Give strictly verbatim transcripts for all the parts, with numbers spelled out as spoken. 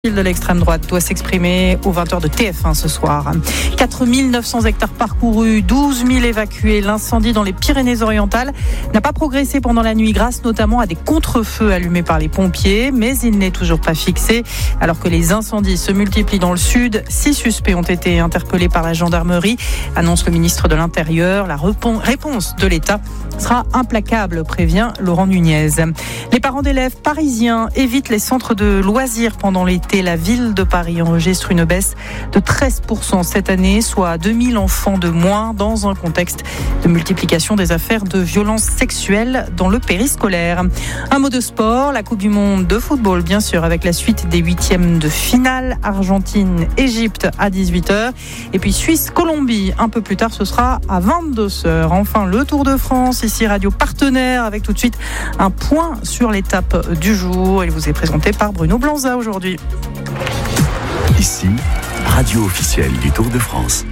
de l'extrême droite doit s'exprimer aux vingt heures de T F un ce soir. quatre mille neuf cents hectares parcourus, douze mille évacués. L'incendie dans les Pyrénées-Orientales n'a pas progressé pendant la nuit grâce notamment à des contre-feux allumés par les pompiers, mais il n'est toujours pas fixé. Alors que les incendies se multiplient dans le sud, six suspects ont été interpellés par la gendarmerie, annonce le ministre de l'Intérieur. La réponse de l'État sera implacable, prévient Laurent Nunez. Les parents d'élèves parisiens évitent les centres de loisirs pendant l'été. La ville de Paris enregistre une baisse de treize pour cent cette année, soit deux mille enfants de moins dans un contexte de multiplication des affaires de violences sexuelles dans le périscolaire. Un mot de sport, la Coupe du Monde de football, bien sûr, avec la suite des huitièmes de finale. Argentine-Égypte à dix-huit heures. Et puis Suisse-Colombie, un peu plus tard, ce sera à vingt-deux heures. Enfin, le Tour de France, ici Radio Partenaire, avec tout de suite un point sur l'étape du jour. Il vous est présenté par Bruno Blanza aujourd'hui. Ici, radio officielle du Tour de France.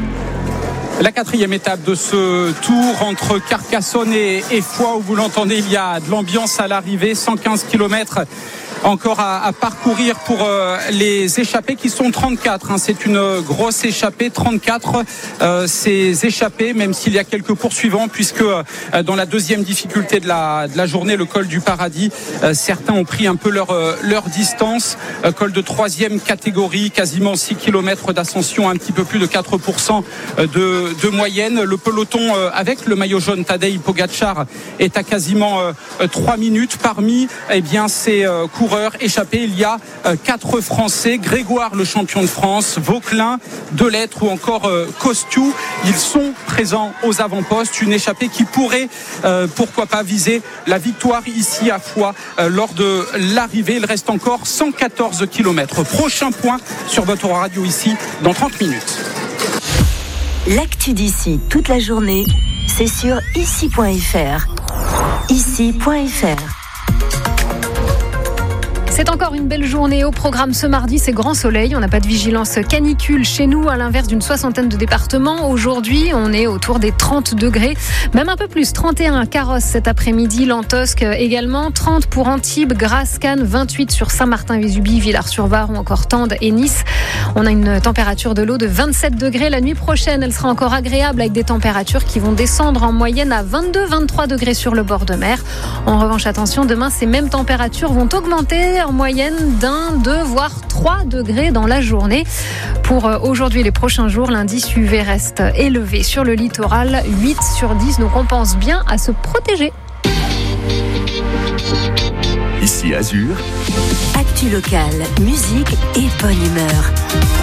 La quatrième étape de ce tour entre Carcassonne et, et Foix, où vous l'entendez, il y a de l'ambiance à l'arrivée, cent quinze kilomètres encore à, à parcourir pour euh, les échappés qui sont trente-quatre. Hein. C'est une grosse échappée, trente-quatre euh, ces échappés, même s'il y a quelques poursuivants, puisque euh, dans la deuxième difficulté de la, de la journée, le col du Paradis, euh, certains ont pris un peu leur, euh, leur distance. Euh, col de troisième catégorie, quasiment six kilomètres d'ascension, un petit peu plus de quatre pour cent de, de moyenne. Le peloton euh, avec le maillot jaune Tadej Pogačar est à quasiment euh, trois minutes. Parmi eh bien, ces euh, coureurs échappés, il y a euh, quatre Français, Grégoire le champion de France, Vauquelin, Delettre ou encore euh, Costiu. Ils sont présents aux avant-postes, une échappée qui pourrait euh, pourquoi pas viser la victoire ici à Foix euh, lors de l'arrivée. Il reste encore cent quatorze kilomètres. Prochain point sur votre radio ici dans trente minutes. L'actu d'ici toute la journée, c'est sur ici point f r. ici point f r. C'est encore une belle journée au programme ce mardi, c'est grand soleil, on n'a pas de vigilance canicule chez nous à l'inverse d'une soixantaine de départements. Aujourd'hui, on est autour des trente degrés, même un peu plus, trente et un à Carrosse cet après-midi, Lantosque également, trente pour Antibes, Grasse, Cannes, vingt-huit sur Saint-Martin-Vésubie, Villars-sur-Var ou encore Tende et Nice. On a une température de l'eau de vingt-sept degrés. La nuit prochaine, elle sera encore agréable avec des températures qui vont descendre en moyenne à vingt-deux à vingt-trois degrés sur le bord de mer. En revanche, attention, demain, ces mêmes températures vont augmenter en moyenne d'un, deux, voire trois degrés dans la journée. Pour aujourd'hui et les prochains jours, l'indice U V reste élevé sur le littoral, huit sur dix, donc on pense bien à se protéger. Ici Azur. Actu locale, musique et bonne humeur.